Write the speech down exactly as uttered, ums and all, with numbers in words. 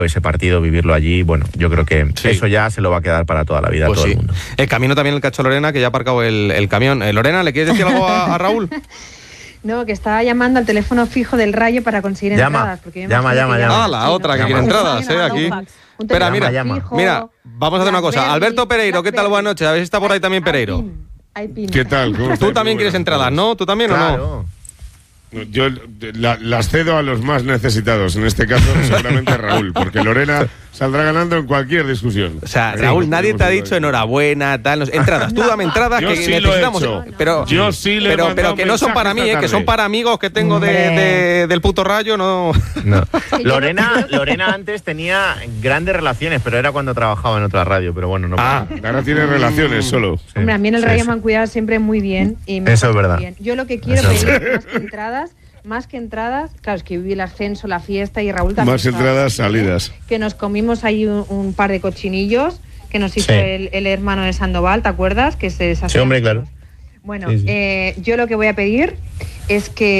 ese partido, vivirlo allí, bueno, yo creo que sí. Eso ya se lo va a quedar para toda la vida, pues a todo sí. el mundo. El camino también el cacho Lorena, que ya ha aparcado el, el camión. Eh, Lorena, ¿le quieres decir algo a, a Raúl? No, que estaba llamando al teléfono fijo del Rayo para conseguir llama, entradas. Porque llama, llama, llama. Ah, la otra que quiere entradas, eh, aquí. Espera, mira, llama. mira, vamos a hacer una cosa. Alberto Pereiro, ¿qué tal? Buenas noches. A ver si está por ahí también Pereiro. ¿Qué tal? ¿Cómo Tú también quieres entradas, ¿no? ¿Tú también claro. o no? Yo la, las cedo a los más necesitados, en este caso seguramente Raúl, porque Lorena saldrá ganando en cualquier discusión. O sea, Raúl, nadie te ha dicho enhorabuena, tal, no, entradas, tú dame entradas que sí necesitamos, lo he hecho. pero yo sí le pero, pero que no son para mí, eh, que son para amigos que tengo de, de, del puto Rayo, no. no. Lorena, Lorena antes tenía grandes relaciones, pero era cuando trabajaba en otra radio, pero bueno, no. Ah, ahora tiene relaciones solo. Sí. Hombre, a mí en el sí, Rayo sí. me han cuidado siempre muy bien y me eso es verdad. Bien. Yo lo que quiero pedir es más que entradas. Más que entradas, claro, es que viví el ascenso, la fiesta y Raúl también. Más entradas, salidas. Que nos comimos ahí un, un par de cochinillos que nos hizo sí. el, el hermano de Sandoval, ¿te acuerdas? Que se sí, hombre, claro. Bueno, sí, sí. Eh, yo lo que voy a pedir es que